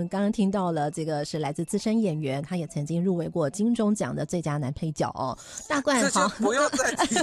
们刚刚听到了这个是来自资深演员，他也曾经入围过金钟奖的最佳男配角哦。大冠好， 不用再提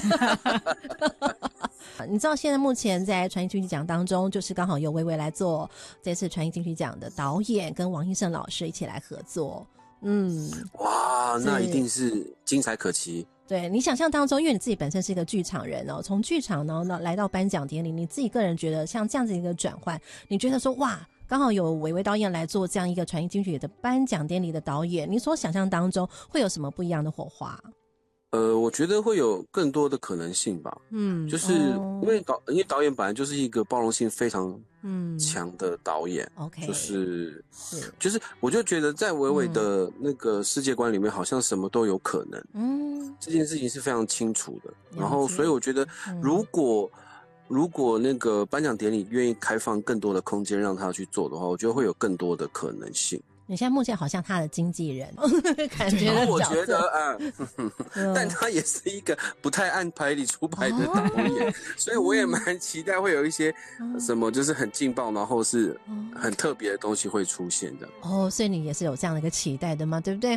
你知道现在目前在传艺金曲奖当中，就是刚好由薇薇来做这次传艺金曲奖的导演，跟王医生老师一起来合作。 哇，那一定是精彩可期。 对，你想象当中，因为你自己本身是一个剧场人哦，从剧场呢来到颁奖典礼，你自己个人觉得像这样子一个转换，你觉得说哇，刚好有薇薇导演来做这样一个传艺金曲的颁奖典礼的导演，你所想象当中会有什么不一样的火花？ 我觉得会有更多的可能性吧。就是因为导演本来就是一个包容性非常强的导演。 OK， 就是我就觉得在伟伟的那个世界观里面，好像什么都有可能。这件事情是非常清楚的。然后，所以我觉得，如果那个颁奖典礼愿意开放更多的空间让他去做的话，我觉得会有更多的可能性。 你现在目前好像他的经纪人感觉的角色， 我觉得但他也是一个不太按牌理出牌的导演，所以我也蛮期待会有一些什么就是很劲爆，然后是很特别的东西会出现的。 所以你也是有这样的一个期待的嘛，对不对？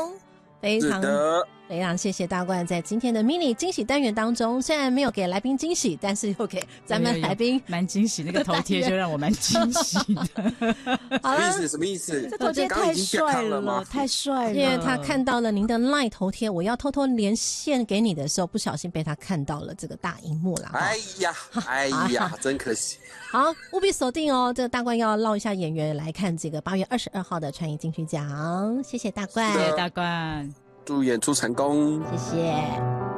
非常谢谢大冠在今天的 mini 惊喜单元当中，虽然没有给来宾惊喜，但是又给咱们来宾蛮惊喜，那个头贴就让我蛮惊喜的。 好了， 什么意思？ 这头贴太帅了，太帅了！ 因为他看到了您的 LINE 头贴，我要偷偷连线给你的时候，不小心被他看到了这个大荧幕了。 哎呀，真可惜。 好，务必锁定哦！这个大冠要唠一下演员来看这个8月22号的传艺金曲奖，谢谢大冠， 谢谢大冠。 祝演出成功， 谢谢。